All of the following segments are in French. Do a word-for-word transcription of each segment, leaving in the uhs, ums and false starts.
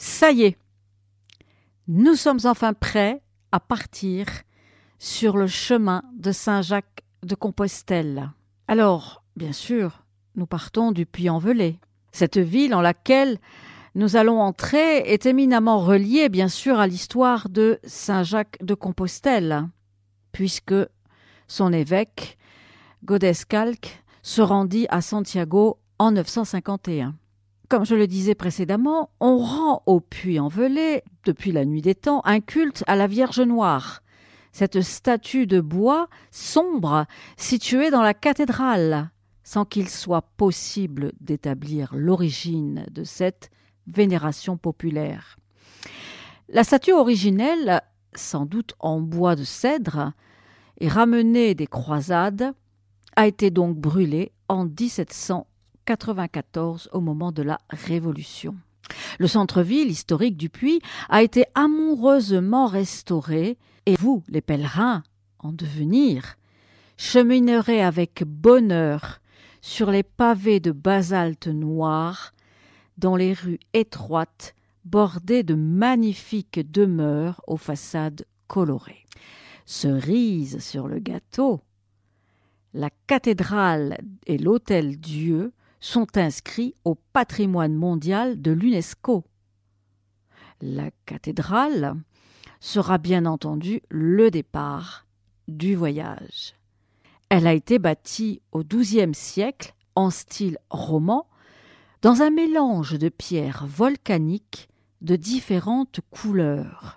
Ça y est, nous sommes enfin prêts à partir sur le chemin de Saint-Jacques de Compostelle. Alors, bien sûr, nous partons du Puy-en-Velay. Cette ville en laquelle nous allons entrer est éminemment reliée, bien sûr, à l'histoire de Saint-Jacques de Compostelle, puisque son évêque, Godescalc, se rendit à Santiago en neuf cent cinquante et un. Comme je le disais précédemment, on rend au Puy-en-Velay, depuis la nuit des temps, un culte à la Vierge Noire, cette statue de bois sombre située dans la cathédrale, sans qu'il soit possible d'établir l'origine de cette vénération populaire. La statue originelle, sans doute en bois de cèdre, et ramenée des croisades, a été donc brûlée en dix-sept cent quatre-vingt-quatorze au moment de la Révolution. Le centre-ville historique du Puy a été amoureusement restauré et vous, les pèlerins en devenir, cheminerez avec bonheur sur les pavés de basalte noir dans les rues étroites bordées de magnifiques demeures aux façades colorées. Cerise sur le gâteau, la cathédrale et l'Hôtel-Dieu sont inscrits au patrimoine mondial de l'UNESCO. La cathédrale sera bien entendu le départ du voyage. Elle a été bâtie au douzième siècle en style roman, dans un mélange de pierres volcaniques de différentes couleurs.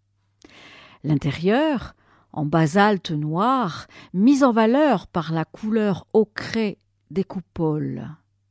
L'intérieur, en basalte noir, mis en valeur par la couleur ocrée des coupoles.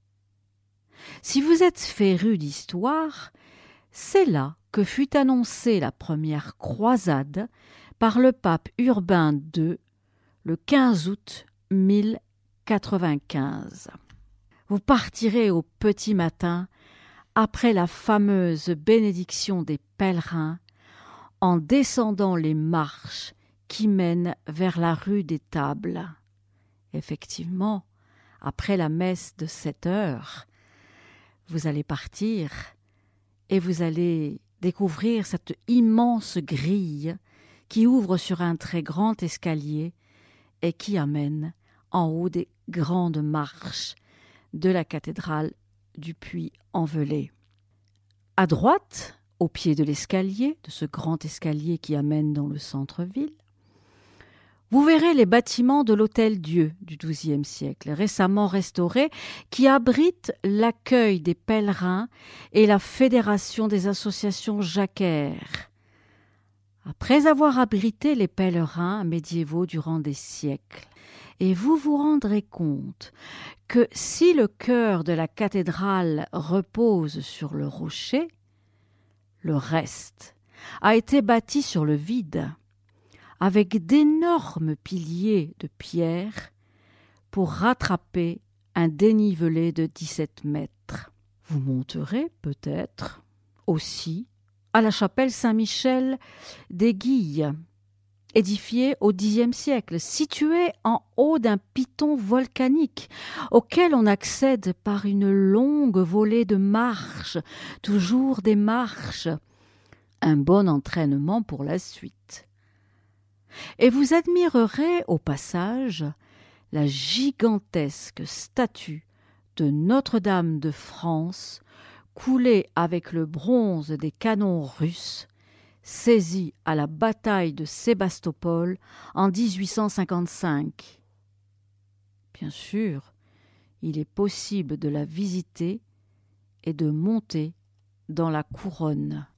Si vous êtes féru d'histoire, c'est là que fut annoncée la première croisade par le pape Urbain deux le quinze août mille quatre-vingt-quinze. Vous partirez au petit matin après la fameuse bénédiction des pèlerins en descendant les marches qui mènent vers la rue des Tables. Effectivement, après la messe de sept heures, vous allez partir et vous allez découvrir cette immense grille qui ouvre sur un très grand escalier et qui amène en haut des grandes marches de la cathédrale du Puy-en-Velay. À droite, au pied de l'escalier, de ce grand escalier qui amène dans le centre-ville, vous verrez les bâtiments de l'Hôtel-Dieu du douzième siècle, récemment restauré, qui abrite l'accueil des pèlerins et la Fédération des associations jacquaires. Après avoir abrité les pèlerins médiévaux durant des siècles, et vous vous rendrez compte que si le cœur de la cathédrale repose sur le rocher, le reste a été bâti sur le vide, avec d'énormes piliers de pierre pour rattraper un dénivelé de dix-sept mètres. Vous monterez peut-être aussi à la chapelle Saint-Michel des Guilles, édifiée au dixième siècle, située en haut d'un piton volcanique auquel on accède par une longue volée de marches, toujours des marches, un bon entraînement pour la suite. Et vous admirerez au passage la gigantesque statue de Notre-Dame de France coulée avec le bronze des canons russes saisis à la bataille de Sébastopol en dix-huit cent cinquante-cinq. Bien sûr, il est possible de la visiter et de monter dans la couronne.